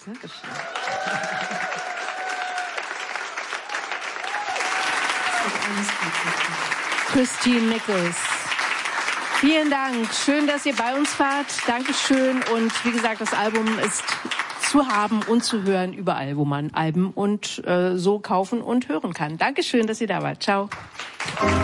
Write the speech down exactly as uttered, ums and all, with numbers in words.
Dankeschön. Christine Nichols. Vielen Dank. Schön, dass ihr bei uns wart. Dankeschön. Und wie gesagt, das Album ist zu haben und zu hören überall, wo man Alben und äh, so kaufen und hören kann. Dankeschön, dass ihr da wart. Ciao.